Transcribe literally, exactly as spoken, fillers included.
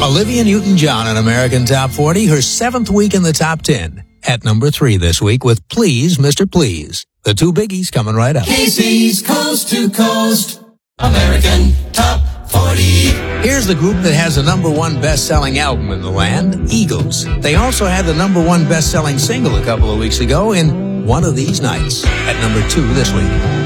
Olivia Newton-John in American Top forty, her seventh week in the top ten. At number three this week with Please, Mister Please. The two biggies coming right up. K C's Coast to Coast, American Top forty. Here's the group that has the number one best-selling album in the land, Eagles. They also had the number one best-selling single a couple of weeks ago in One of These Nights. At number two this week.